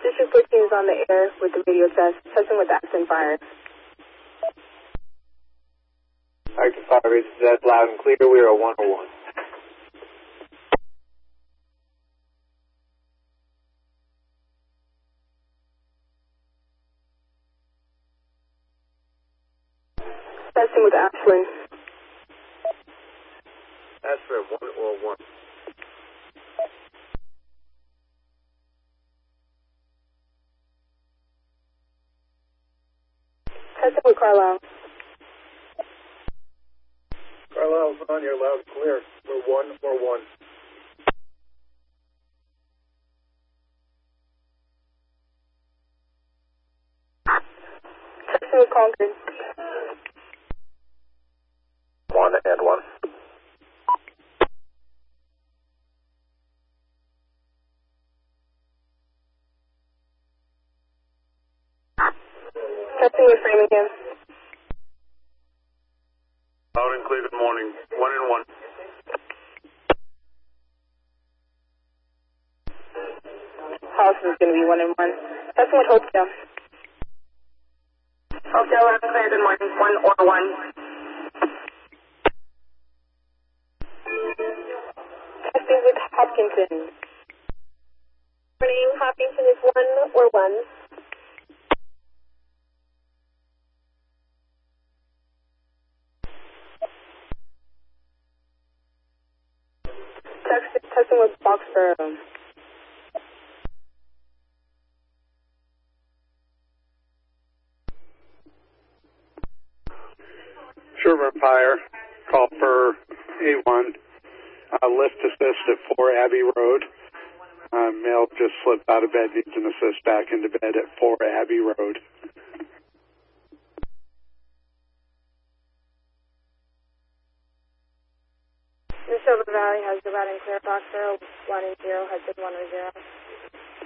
District 14 is on the air with the radio test, testing with accent fire. Accent fire, radio test, loud and clear, we are 101. Testing with Ashland. Ashland, 101. Testing with Carlisle. Carlisle's on, you're loud and clear. We're 141. Testing with Concord. 1 and 1. Testing with Framingham. Loud and clear, good morning. 1 and 1. Holliston is going to be 1 and 1. Testing with Hopedale. Hopedale, loud and clear, good morning. 1 or 1. Testing with Hopkinton. Morning, Hopkinton is 1 or 1. Testing with Boxborough. Sherburne Fire, call for A1, lift assist at 4 Abbey Road. Male just slipped out of bed, needs an assist back into bed at 4 Abbey Road. The Silver Valley has the loud and clear. Boxborough 1 and 0 has been 1 or 0.